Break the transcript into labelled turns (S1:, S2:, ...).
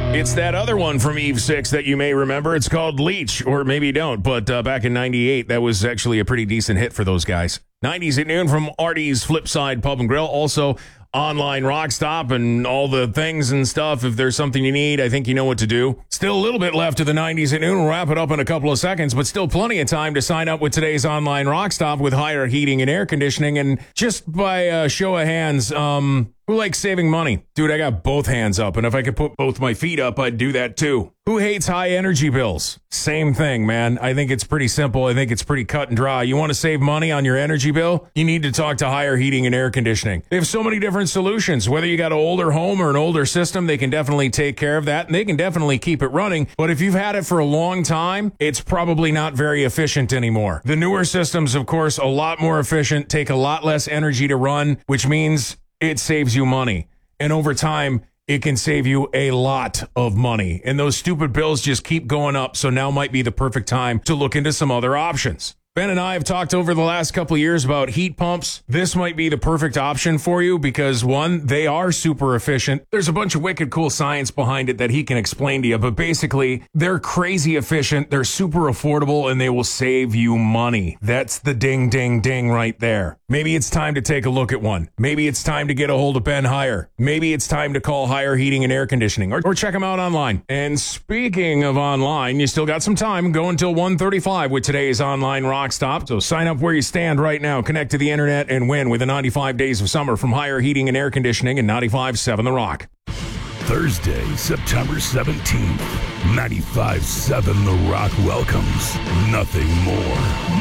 S1: It's that other one from Eve 6 that you may remember. It's called Leech, or maybe you don't, but back in 98, that was actually a pretty decent hit for those guys. 90s at noon from Artie's Flipside Pub and Grill. Also, online Rock Stop and all the things and stuff. If there's something you need, I think you know what to do. Still a little bit left of the 90s at noon. We'll wrap it up in a couple of seconds, but still plenty of time to sign up with today's online Rock Stop with higher heating and air conditioning. And just by a show of hands, who likes saving money? Dude, I got both hands up, and if I could put both my feet up, I'd do that too. Who hates high energy bills? Same thing, man. I think it's pretty simple. I think it's pretty cut and dry. You want to save money on your energy bill? You need to talk to Higher Heating and Air Conditioning. They have so many different solutions. Whether you got an older home or an older system, they can definitely take care of that, and they can definitely keep it running. But if you've had it for a long time, it's probably not very efficient anymore. The newer systems, of course, a lot more efficient, take a lot less energy to run, which means it saves you money. And over time, it can save you a lot of money. And those stupid bills just keep going up. So now might be the perfect time to look into some other options. Ben and I have talked over the last couple of years about heat pumps. This might be the perfect option for you because, one, they are super efficient. There's a bunch of wicked cool science behind it that he can explain to you, but basically, they're crazy efficient, they're super affordable, and they will save you money. That's the ding, ding, ding right there. Maybe it's time to take a look at one. Maybe it's time to get a hold of Ben Higher. Maybe it's time to call Higher Heating and Air Conditioning or check them out online. And speaking of online, you still got some time. Go until 1:35 with today's online Rock Stop. So sign up where you stand right now. Connect to the internet and win with the 95 Days of Summer from Higher Heating and Air Conditioning and 95.7 The Rock.
S2: Thursday, September 17th, 95.7 The Rock welcomes nothing more.